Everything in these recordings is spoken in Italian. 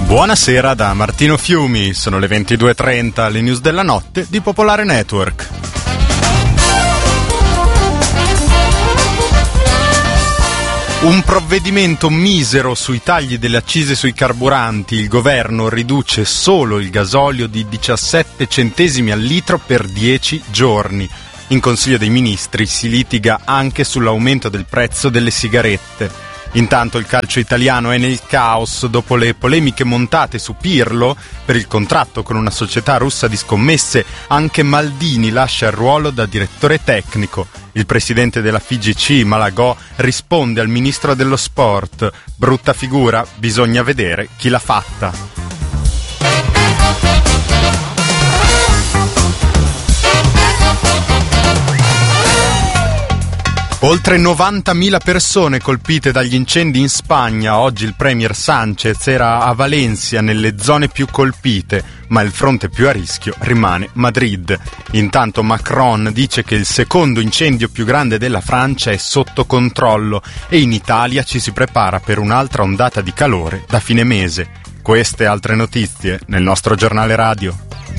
Buonasera da Martino Fiumi, sono le 22:30, le news della notte di Popolare Network. Un provvedimento misero sui tagli delle accise sui carburanti. Il governo riduce solo il gasolio di 17 centesimi al litro per 10 giorni. In Consiglio dei Ministri si litiga anche sull'aumento del prezzo delle sigarette. Intanto il calcio italiano è nel caos dopo le polemiche montate su Pirlo per il contratto con una società russa di scommesse. Anche Maldini lascia il ruolo da direttore tecnico. Il presidente della FIGC, Malagò, risponde al ministro dello sport: brutta figura, bisogna vedere chi l'ha fatta. Oltre 90.000 persone colpite dagli incendi in Spagna. Oggi il premier Sánchez era a Valencia, nelle zone più colpite, ma il fronte più a rischio rimane Madrid. Intanto Macron dice che il secondo incendio più grande della Francia è sotto controllo e in Italia ci si prepara per un'altra ondata di calore da fine mese. Queste e altre notizie nel nostro giornale radio.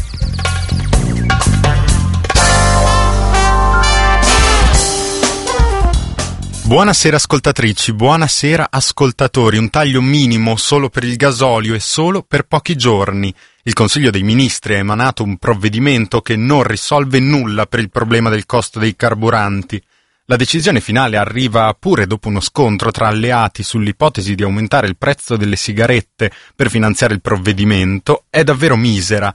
Buonasera ascoltatrici, buonasera ascoltatori. Un taglio minimo solo per il gasolio e solo per pochi giorni. Il Consiglio dei Ministri ha emanato un provvedimento che non risolve nulla per il problema del costo dei carburanti. La decisione finale arriva pure dopo uno scontro tra alleati sull'ipotesi di aumentare il prezzo delle sigarette per finanziare il provvedimento. È davvero misera.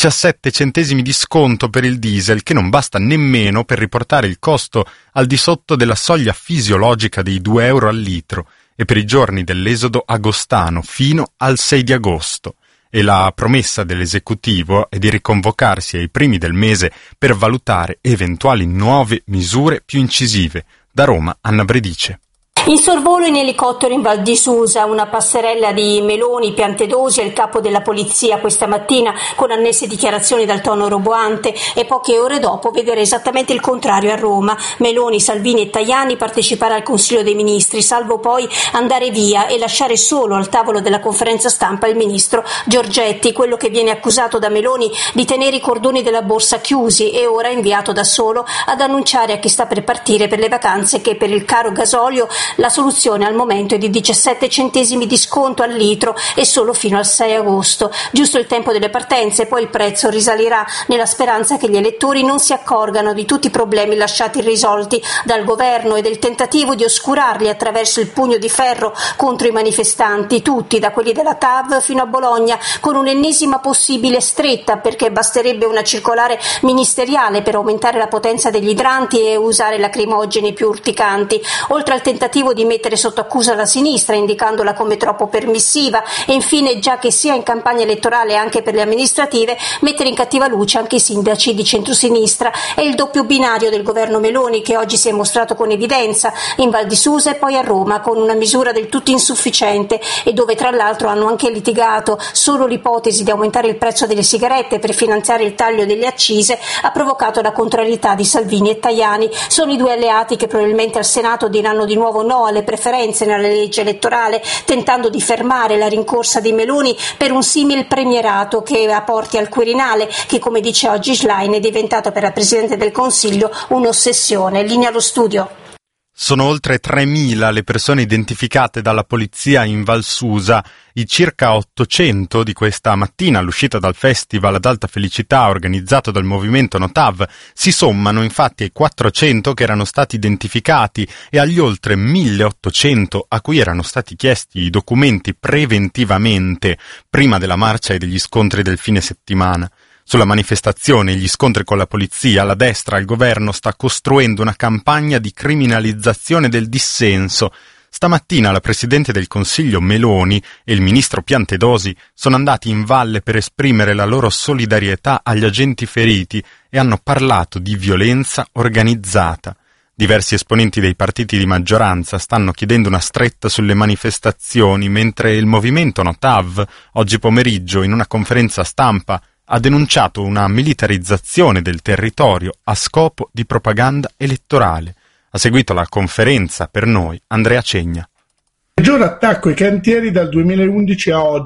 17 centesimi di sconto per il diesel, che non basta nemmeno per riportare il costo al di sotto della soglia fisiologica dei 2 euro al litro, e per i giorni dell'esodo agostano fino al 6 di agosto. E la promessa dell'esecutivo è di riconvocarsi ai primi del mese per valutare eventuali nuove misure più incisive. Da Roma, Anna Bredice. In sorvolo in elicottero in Val di Susa, una passerella di Meloni, Piantedosi e il capo della polizia questa mattina, con annesse dichiarazioni dal tono roboante, e poche ore dopo vedere esattamente il contrario a Roma. Meloni, Salvini e Tajani partecipare al Consiglio dei Ministri, salvo poi andare via e lasciare solo al tavolo della conferenza stampa il ministro Giorgetti, quello che viene accusato da Meloni di tenere i cordoni della borsa chiusi e ora inviato da solo ad annunciare a chi sta per partire per le vacanze che per il caro gasolio la soluzione al momento è di 17 centesimi di sconto al litro e solo fino al 6 agosto. Giusto il tempo delle partenze, poi il prezzo risalirà, nella speranza che gli elettori non si accorgano di tutti i problemi lasciati irrisolti dal governo e del tentativo di oscurarli attraverso il pugno di ferro contro i manifestanti, tutti, da quelli della TAV fino a Bologna, con un'ennesima possibile stretta, perché basterebbe una circolare ministeriale per aumentare la potenza degli idranti e usare lacrimogeni più urticanti, oltre al tentativo di mettere sotto accusa la sinistra indicandola come troppo permissiva e infine, già che sia in campagna elettorale anche per le amministrative, mettere in cattiva luce anche i sindaci di centrosinistra. È il doppio binario del governo Meloni che oggi si è mostrato con evidenza in Val di Susa e poi a Roma con una misura del tutto insufficiente e dove tra l'altro hanno anche litigato. Solo l'ipotesi di aumentare il prezzo delle sigarette per finanziare il taglio delle accise ha provocato la contrarietà di Salvini e Tajani. Sono i due alleati che probabilmente al Senato diranno di nuovo no alle preferenze nella legge elettorale, tentando di fermare la rincorsa di Meloni per un simil premierato che apporti al Quirinale, che come dice oggi Schlein è diventato per la Presidente del Consiglio un'ossessione. Linea allo studio. Sono oltre 3.000 le persone identificate dalla polizia in Val Susa. I circa 800 di questa mattina all'uscita dal festival ad alta felicità organizzato dal movimento Notav si sommano infatti ai 400 che erano stati identificati e agli oltre 1.800 a cui erano stati chiesti i documenti preventivamente prima della marcia e degli scontri del fine settimana. Sulla manifestazione e gli scontri con la polizia, la destra al governo sta costruendo una campagna di criminalizzazione del dissenso. Stamattina la Presidente del Consiglio Meloni e il Ministro Piantedosi sono andati in valle per esprimere la loro solidarietà agli agenti feriti e hanno parlato di violenza organizzata. Diversi esponenti dei partiti di maggioranza stanno chiedendo una stretta sulle manifestazioni, mentre il movimento Notav, oggi pomeriggio, in una conferenza stampa, ha denunciato una militarizzazione del territorio a scopo di propaganda elettorale. Ha seguito la conferenza per noi Andrea Cegna. Peggior attacco ai cantieri dal 2011 a oggi,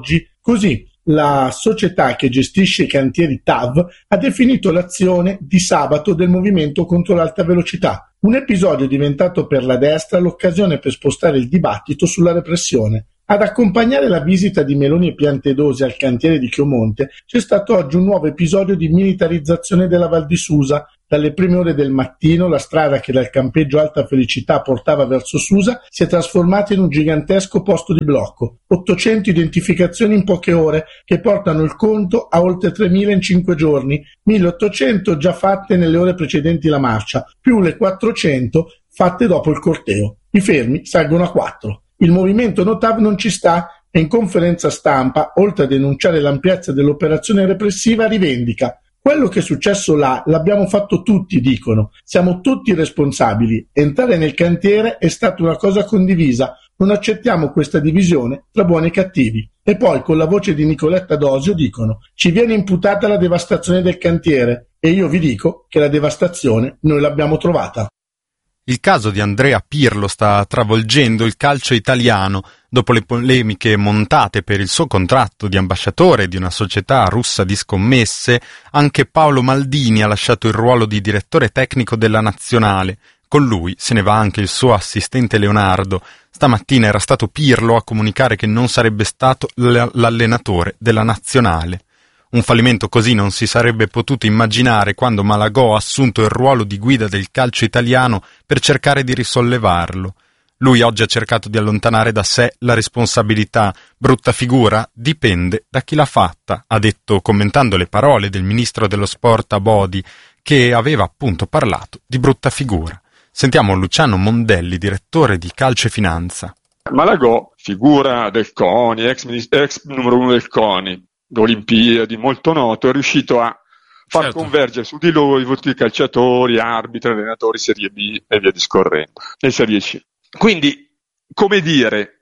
Così la società che gestisce i cantieri TAV ha definito l'azione di sabato del movimento contro l'alta velocità, un episodio diventato per la destra l'occasione per spostare il dibattito sulla repressione. Ad accompagnare la visita di Meloni e Piantedosi al cantiere di Chiomonte c'è stato oggi un nuovo episodio di militarizzazione della Val di Susa. Dalle prime ore del mattino la strada che dal campeggio Alta Felicità portava verso Susa si è trasformata in un gigantesco posto di blocco. 800 identificazioni in poche ore che portano il conto a oltre 3.000 in 5 giorni, 1.800 già fatte nelle ore precedenti la marcia, più le 400 fatte dopo il corteo. I fermi salgono a 4. Il movimento Notav non ci sta e in conferenza stampa, oltre a denunciare l'ampiezza dell'operazione repressiva, rivendica: quello che è successo là l'abbiamo fatto tutti, dicono. Siamo tutti responsabili. Entrare nel cantiere è stata una cosa condivisa. Non accettiamo questa divisione tra buoni e cattivi. E poi, con la voce di Nicoletta Dosio, dicono: ci viene imputata la devastazione del cantiere. E io vi dico che la devastazione noi l'abbiamo trovata. Il caso di Andrea Pirlo sta travolgendo il calcio italiano. Dopo le polemiche montate per il suo contratto di ambasciatore di una società russa di scommesse, anche Paolo Maldini ha lasciato il ruolo di direttore tecnico della nazionale. Con lui se ne va anche il suo assistente Leonardo. Stamattina era stato Pirlo a comunicare che non sarebbe stato l'allenatore della nazionale. Un fallimento così non si sarebbe potuto immaginare quando Malagò ha assunto il ruolo di guida del calcio italiano per cercare di risollevarlo. Lui oggi ha cercato di allontanare da sé la responsabilità. Brutta figura? Dipende da chi l'ha fatta, ha detto commentando le parole del ministro dello sport Abodi, che aveva appunto parlato di brutta figura. Sentiamo Luciano Mondelli, direttore di Calcio e Finanza. Malagò, figura del CONI, ex numero 1 del CONI, Olimpiadi, molto noto, è riuscito a far convergere su di lui i voti di calciatori, arbitri, allenatori, Serie B e via discorrendo, e Serie C. Quindi, come dire,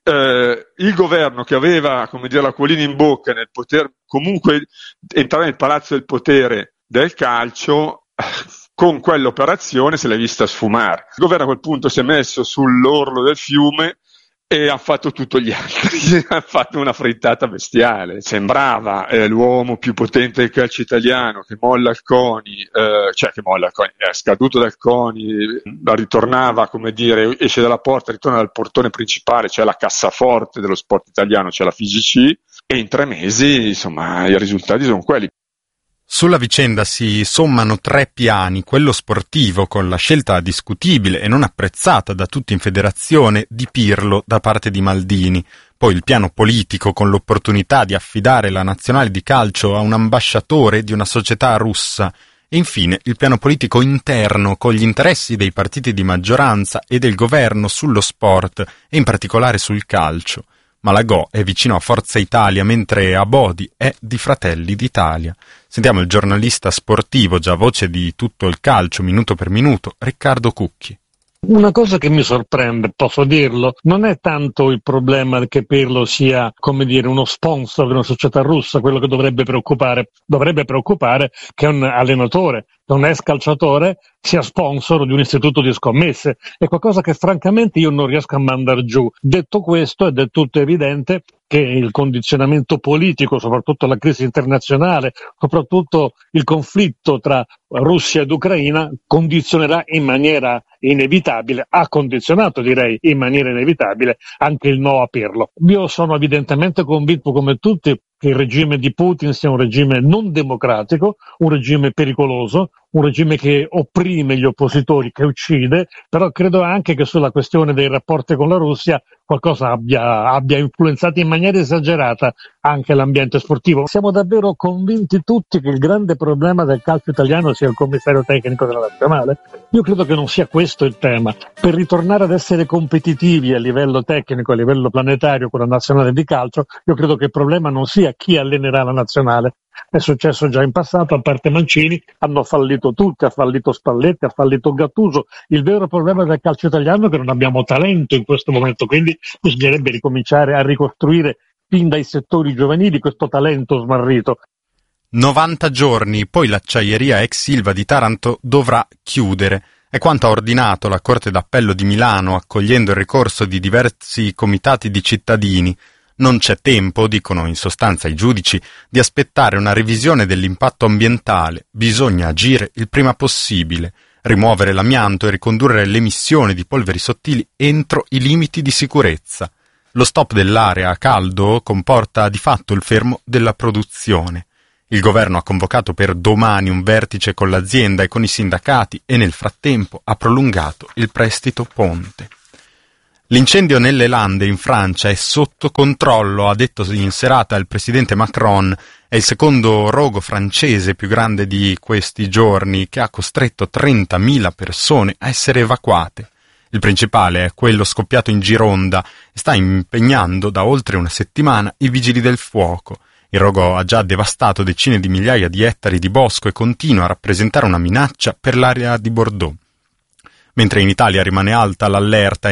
il governo che aveva, come dire, l'acquolina in bocca nel poter comunque entrare nel palazzo del potere del calcio, con quell'operazione se l'è vista sfumare. Il governo a quel punto si è messo sull'orlo del fiume e ha fatto tutto gli altri, ha fatto una frittata bestiale. Sembrava l'uomo più potente del calcio italiano, che molla il CONI, è scaduto dal CONI, ritornava, come dire, esce dalla porta, ritorna dal portone principale, cioè la cassaforte dello sport italiano, cioè la FIGC, e in 3 mesi, insomma, i risultati sono quelli. Sulla vicenda si sommano 3 piani: quello sportivo, con la scelta discutibile e non apprezzata da tutti in federazione di Pirlo da parte di Maldini, poi il piano politico con l'opportunità di affidare la nazionale di calcio a un ambasciatore di una società russa, e infine il piano politico interno con gli interessi dei partiti di maggioranza e del governo sullo sport e in particolare sul calcio. Malagò è vicino a Forza Italia, mentre Abodi è di Fratelli d'Italia. Sentiamo il giornalista sportivo, già voce di tutto il calcio, minuto per minuto, Riccardo Cucchi. Una cosa che mi sorprende, posso dirlo, non è tanto il problema che Pirlo sia, come dire, uno sponsor di una società russa. Quello che dovrebbe preoccupare che un allenatore, un ex calciatore, sia sponsor di un istituto di scommesse. È qualcosa che francamente io non riesco a mandar giù. Detto questo, è del tutto evidente che il condizionamento politico, soprattutto la crisi internazionale, soprattutto il conflitto tra Russia ed Ucraina, condizionerà in maniera inevitabile, ha condizionato direi in maniera inevitabile anche il no a Pirlo. Io sono evidentemente convinto come tutti che il regime di Putin sia un regime non democratico, un regime pericoloso, un regime che opprime gli oppositori, che uccide, però credo anche che sulla questione dei rapporti con la Russia qualcosa abbia influenzato in maniera esagerata anche l'ambiente sportivo. Siamo davvero convinti tutti che il grande problema del calcio italiano sia il commissario tecnico della nazionale? Io credo che non sia questo il tema. Per ritornare ad essere competitivi a livello tecnico, a livello planetario con la nazionale di calcio, io credo che il problema non sia chi allenerà la nazionale. È successo già in passato, a parte Mancini, hanno fallito tutti, ha fallito Spalletti, ha fallito Gattuso. Il vero problema del calcio italiano è che non abbiamo talento in questo momento, quindi bisognerebbe ricominciare a ricostruire fin dai settori giovanili questo talento smarrito. 90 giorni, poi l'acciaieria ex Ilva di Taranto dovrà chiudere. È quanto ha ordinato la Corte d'Appello di Milano, accogliendo il ricorso di diversi comitati di cittadini. Non c'è tempo, dicono in sostanza i giudici, di aspettare una revisione dell'impatto ambientale, bisogna agire il prima possibile, rimuovere l'amianto e ricondurre l'emissione di polveri sottili entro i limiti di sicurezza. Lo stop dell'area a caldo comporta di fatto il fermo della produzione. Il governo ha convocato per domani un vertice con l'azienda e con i sindacati e nel frattempo ha prolungato il prestito ponte. L'incendio nelle Lande in Francia è sotto controllo, ha detto in serata il presidente Macron. È il secondo rogo francese più grande di questi giorni che ha costretto 30.000 persone a essere evacuate. Il principale è quello scoppiato in Gironda e sta impegnando da oltre una settimana i vigili del fuoco. Il rogo ha già devastato decine di migliaia di ettari di bosco e continua a rappresentare una minaccia per l'area di Bordeaux. Mentre in Italia rimane alta l'allerta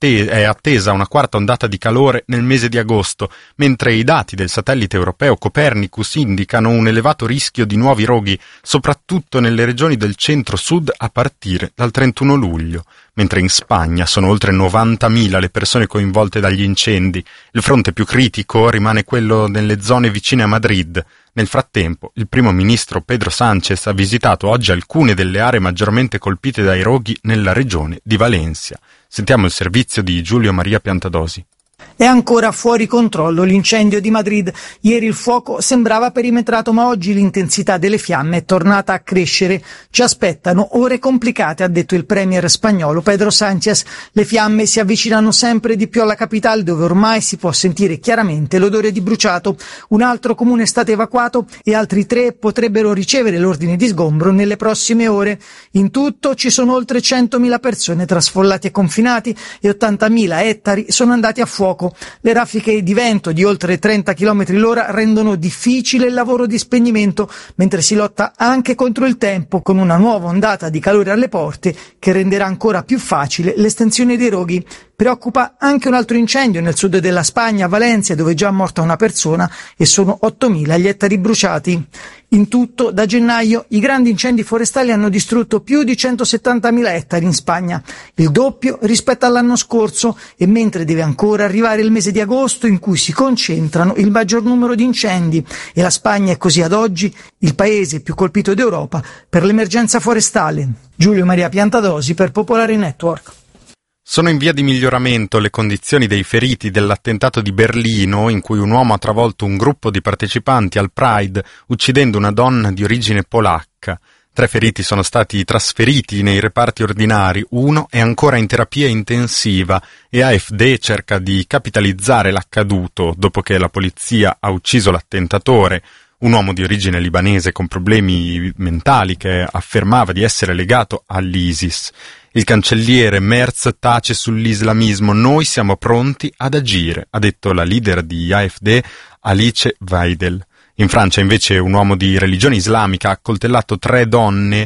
è attesa una quarta ondata di calore nel mese di agosto, mentre i dati del satellite europeo Copernicus indicano un elevato rischio di nuovi roghi, soprattutto nelle regioni del centro-sud a partire dal 31 luglio. Mentre in Spagna sono oltre 90.000 le persone coinvolte dagli incendi. Il fronte più critico rimane quello nelle zone vicine a Madrid. Nel frattempo, il primo ministro Pedro Sánchez ha visitato oggi alcune delle aree maggiormente colpite dai roghi nella regione di Valencia. Sentiamo il servizio di Giulio Maria Piantadosi. È ancora fuori controllo l'incendio di Madrid. Ieri il fuoco sembrava perimetrato, ma oggi l'intensità delle fiamme è tornata a crescere. Ci aspettano ore complicate, ha detto il premier spagnolo Pedro Sánchez. Le fiamme si avvicinano sempre di più alla capitale, dove ormai si può sentire chiaramente l'odore di bruciato. Un altro comune è stato evacuato e altri 3 potrebbero ricevere l'ordine di sgombro nelle prossime ore. In tutto ci sono oltre 100.000 persone tra sfollati e confinati e 80.000 ettari sono andati a fuoco. Le raffiche di vento di oltre 30 km l'ora rendono difficile il lavoro di spegnimento, mentre si lotta anche contro il tempo, con una nuova ondata di calore alle porte che renderà ancora più facile l'estensione dei roghi. Preoccupa anche un altro incendio nel sud della Spagna, a Valencia, dove è già morta una persona e sono 8.000 gli ettari bruciati. In tutto, da gennaio, i grandi incendi forestali hanno distrutto più di 170.000 ettari in Spagna, il doppio rispetto all'anno scorso, e mentre deve ancora arrivare il mese di agosto in cui si concentrano il maggior numero di incendi, e la Spagna è così ad oggi il paese più colpito d'Europa per l'emergenza forestale. Giulio Maria Piantadosi per Popolare Network. Sono in via di miglioramento le condizioni dei feriti dell'attentato di Berlino, in cui un uomo ha travolto un gruppo di partecipanti al Pride, uccidendo una donna di origine polacca. 3 feriti sono stati trasferiti nei reparti ordinari, 1 è ancora in terapia intensiva e AfD cerca di capitalizzare l'accaduto dopo che la polizia ha ucciso l'attentatore, un uomo di origine libanese con problemi mentali che affermava di essere legato all'ISIS. Il cancelliere Merz tace sull'islamismo. Noi siamo pronti ad agire, ha detto la leader di AfD Alice Weidel. In Francia invece un uomo di religione islamica ha accoltellato 3 donne,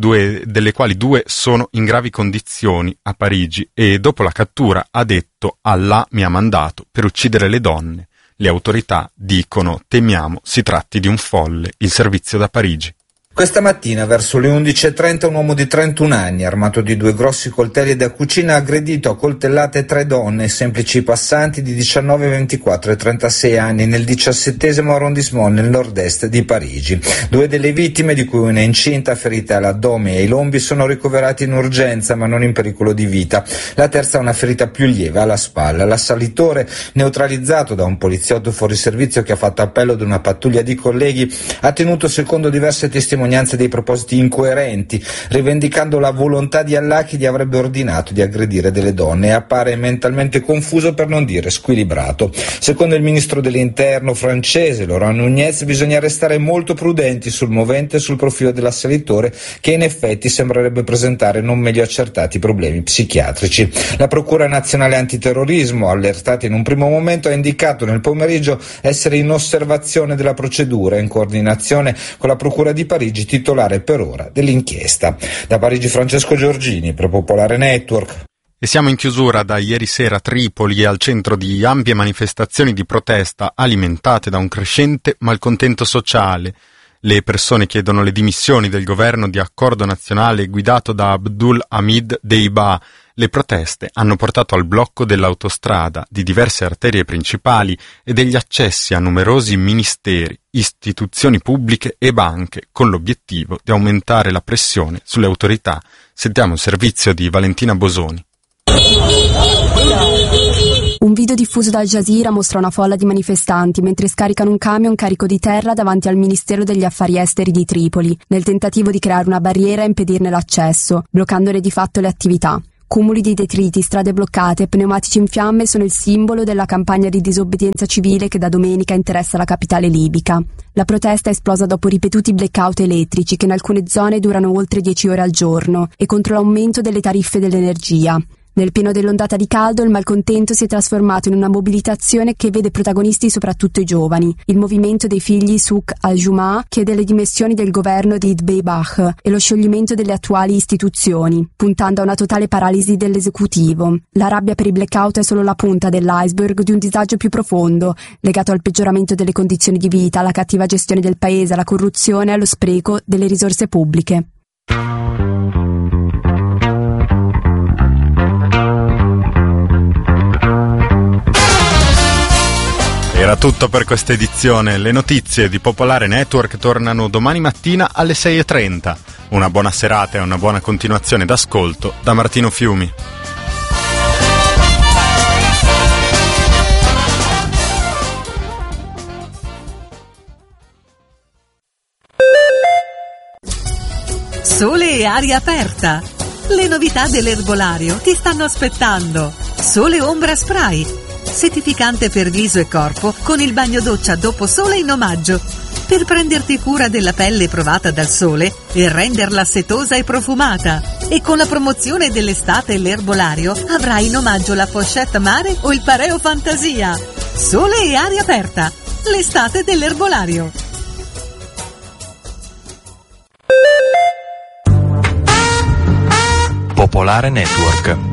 2 delle quali 2 sono in gravi condizioni a Parigi, e dopo la cattura ha detto Allah mi ha mandato per uccidere le donne. Le autorità dicono temiamo si tratti di un folle. Il servizio da Parigi. Questa mattina, verso le 11.30, un uomo di 31 anni, armato di 2 grossi coltelli da cucina, ha aggredito a coltellate 3 donne, semplici passanti di 19, 24 e 36 anni, nel 17° arrondissement nel nord-est di Parigi. 2 delle vittime, di cui una incinta, ferite all'addome e ai lombi, sono ricoverati in urgenza, ma non in pericolo di vita. La terza ha una ferita più lieve alla spalla. L'assalitore, neutralizzato da un poliziotto fuori servizio che ha fatto appello ad una pattuglia di colleghi, ha tenuto, secondo diverse testimonianze, dei propositi incoerenti, rivendicando la volontà di Allah che gli avrebbe ordinato di aggredire delle donne, e appare mentalmente confuso, per non dire squilibrato. Secondo il ministro dell'interno francese Laurent Nunez, bisogna restare molto prudenti sul movente e sul profilo dell'assalitore, che in effetti sembrerebbe presentare non meglio accertati problemi psichiatrici. La Procura Nazionale Antiterrorismo, allertata in un primo momento, ha indicato nel pomeriggio essere in osservazione della procedura, in coordinazione con la Procura di Parigi, titolare per ora dell'inchiesta. Da Parigi Francesco Giorgini per Popolare Network. E siamo in chiusura da ieri sera a Tripoli, al centro di ampie manifestazioni di protesta alimentate da un crescente malcontento sociale. Le persone chiedono le dimissioni del governo di accordo nazionale guidato da Abdul Hamid Deiba. Le proteste hanno portato al blocco dell'autostrada, di diverse arterie principali e degli accessi a numerosi ministeri, istituzioni pubbliche e banche, con l'obiettivo di aumentare la pressione sulle autorità. Sentiamo il servizio di Valentina Bosoni. Un video diffuso da Al Jazeera mostra una folla di manifestanti mentre scaricano un camion carico di terra davanti al Ministero degli Affari Esteri di Tripoli, nel tentativo di creare una barriera e impedirne l'accesso, bloccandone di fatto le attività. Cumuli di detriti, strade bloccate e pneumatici in fiamme sono il simbolo della campagna di disobbedienza civile che da domenica interessa la capitale libica. La protesta è esplosa dopo ripetuti blackout elettrici che in alcune zone durano oltre 10 ore al giorno e contro l'aumento delle tariffe dell'energia. Nel pieno dell'ondata di caldo il malcontento si è trasformato in una mobilitazione che vede protagonisti soprattutto i giovani. Il movimento dei figli Souk al-Juma chiede le dimissioni del governo di Dbeibah e lo scioglimento delle attuali istituzioni, puntando a una totale paralisi dell'esecutivo. La rabbia per i blackout è solo la punta dell'iceberg di un disagio più profondo, legato al peggioramento delle condizioni di vita, alla cattiva gestione del paese, alla corruzione e allo spreco delle risorse pubbliche. Era tutto per questa edizione. Le notizie di Popolare Network tornano domani mattina alle 6:30. Una buona serata e una buona continuazione d'ascolto da Martino Fiumi. Sole e aria aperta. Le novità dell'erbolario ti stanno aspettando. Sole Ombra Spray, settificante per viso e corpo con il bagno doccia dopo sole in omaggio, per prenderti cura della pelle provata dal sole e renderla setosa e profumata. E con la promozione dell'estate l'erbolario avrai in omaggio la pochette mare o il pareo fantasia. Sole e aria aperta, l'estate dell'erbolario. Popolare Network.